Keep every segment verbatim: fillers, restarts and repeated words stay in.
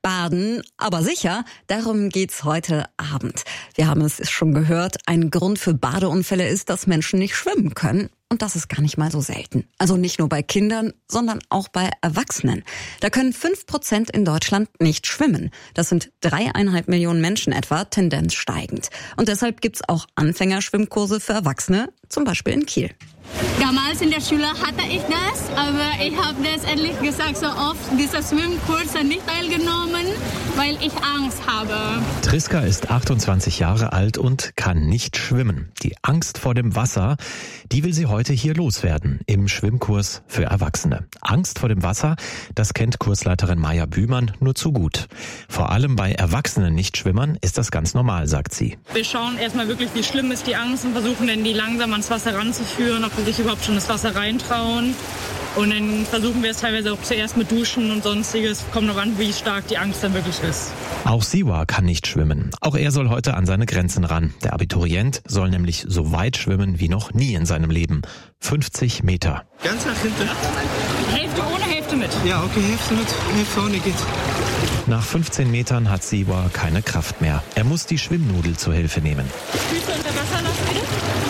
Baden, aber sicher, darum geht's heute Abend. Wir haben es schon gehört, ein Grund für Badeunfälle ist, dass Menschen nicht schwimmen können. Und das ist gar nicht mal so selten. Also nicht nur bei Kindern, sondern auch bei Erwachsenen. Da können fünf Prozent in Deutschland nicht schwimmen. Das sind dreieinhalb Millionen Menschen etwa, Tendenz steigend. Und deshalb gibt's auch Anfängerschwimmkurse für Erwachsene, zum Beispiel in Kiel. Damals in der Schule hatte ich das, aber ich habe das ehrlich gesagt so oft, diese Schwimmkurse nicht teilgenommen, weil ich Angst habe. Triska ist achtundzwanzig Jahre alt und kann nicht schwimmen. Die Angst vor dem Wasser, die will sie heute hier loswerden, im Schwimmkurs für Erwachsene. Angst vor dem Wasser, das kennt Kursleiterin Maja Bühmann nur zu gut. Vor allem bei erwachsenen Nichtschwimmern ist das ganz normal, sagt sie. Wir schauen erstmal wirklich, wie schlimm ist die Angst und versuchen dann, die langsam ans Wasser ranzuführen, ob sie sich überhaupt schon ins Wasser reintrauen. Und dann versuchen wir es teilweise auch zuerst mit Duschen und Sonstiges. Kommt noch an, wie stark die Angst dann wirklich ist. Auch Siwa kann nicht schwimmen. Auch er soll heute an seine Grenzen ran. Der Abiturient soll nämlich so weit schwimmen wie noch nie in seinem Leben. fünfzig Meter. Ganz nach hinten. Hälfte ohne, Hälfte mit. Ja, okay, Hälfte mit, Hälfte ohne geht. Nach fünfzehn Metern hat Siwa keine Kraft mehr. Er muss die Schwimmnudel zur Hilfe nehmen. Füße unter Wasser lassen, bitte.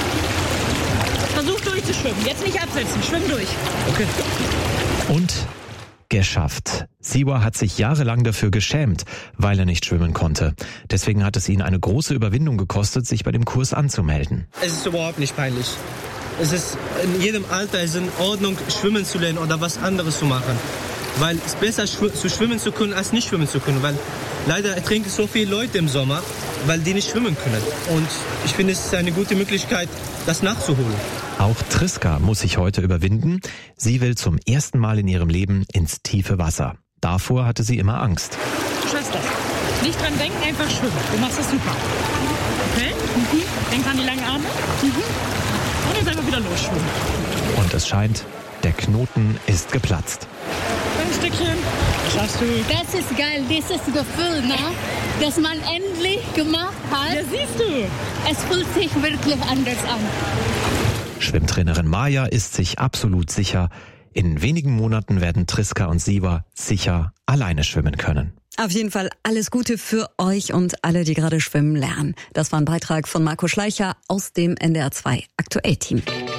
Versuch durchzuschwimmen. Jetzt nicht absetzen, schwimm durch. Okay. Und geschafft. Siwa hat sich jahrelang dafür geschämt, weil er nicht schwimmen konnte. Deswegen hat es ihn eine große Überwindung gekostet, sich bei dem Kurs anzumelden. Es ist überhaupt nicht peinlich. Es ist in jedem Alter ist in Ordnung, schwimmen zu lernen oder was anderes zu machen. Weil es ist besser, zu schwimmen zu können, als nicht schwimmen zu können. Weil leider ertrinken so viele Leute im Sommer, weil die nicht schwimmen können. Und ich finde, es ist eine gute Möglichkeit, das nachzuholen. Auch Triska muss sich heute überwinden. Sie will zum ersten Mal in ihrem Leben ins tiefe Wasser. Davor hatte sie immer Angst. Du schaffst das. Nicht dran denken, einfach schwimmen. Du machst das super. Okay? Mhm. Denk an die langen Arme. Mhm. Und jetzt einfach wieder losschwimmen. Und es scheint, der Knoten ist geplatzt. Ein Stückchen. Schaffst du. Das ist geil, dieses Gefühl, ne? Dass man endlich gemacht hat. Ja, siehst du. Es fühlt sich wirklich anders an. Schwimmtrainerin Maja ist sich absolut sicher, in wenigen Monaten werden Triska und Siwa sicher alleine schwimmen können. Auf jeden Fall alles Gute für euch und alle, die gerade schwimmen lernen. Das war ein Beitrag von Marco Schleicher aus dem N D R zwei Aktuell-Team.